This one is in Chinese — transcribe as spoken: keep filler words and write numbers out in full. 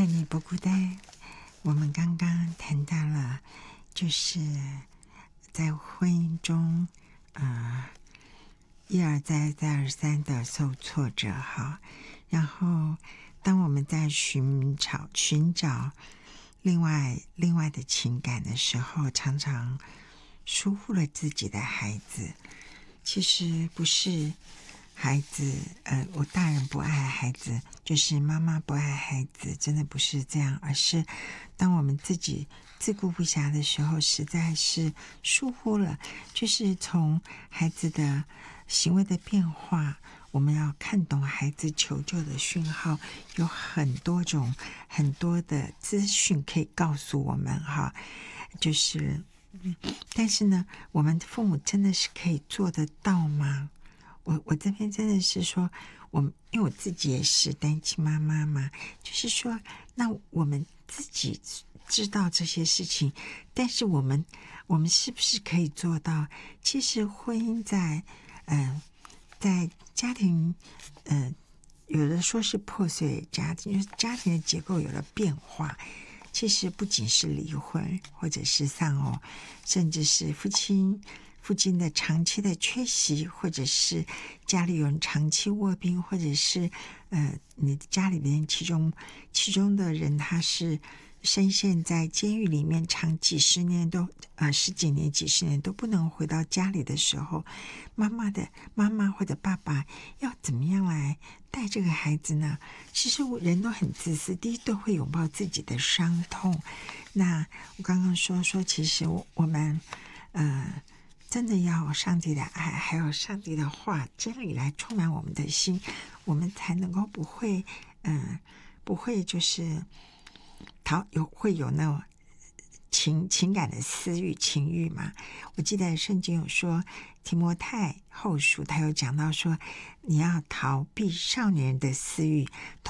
你不孤单。我们刚刚谈到了，就是在婚姻中，呃，一而再、再而三的受挫折哈。然后，当我们在寻找寻找另外另外的情感的时候，常常疏忽了自己的孩子。其实不是孩子，呃，我大人不爱孩子，就是妈妈不爱孩子，真的不是这样，而是当我们自己自顾不暇的时候，实在是疏忽了，就是从孩子的行为的变化，我们要看懂孩子求救的讯号，有很多种很多的资讯可以告诉我们哈，就是但是呢，我们父母真的是可以做得到吗？我我这边真的是说，我因为我自己也是单亲妈妈嘛，就是说，那我们自己知道这些事情，但是我们我们是不是可以做到？其实婚姻在嗯、呃，在家庭呃，有的说是破碎家庭，就是家庭的结构有了变化。其实不仅是离婚或者是丧偶，甚至是父亲父亲的长期的缺席，或者是家里有人长期卧病，或者是呃，你家里边其中其中的人他是深陷在监狱里面，长几十年都呃十几年、几十年都不能回到家里的时候，妈妈的妈妈或者爸爸要怎么样来带这个孩子呢？其实人都很自私，第一都会拥抱自己的伤痛。那我刚刚说说，其实我们呃真的要上帝的爱，还有上帝的话、真理来充满我们的心，我们才能够不会嗯、呃、不会就是逃有会有那种情情感的私欲情欲嘛。我记得圣经有说提摩太后书他有讲到说，你要逃避少年人的私欲，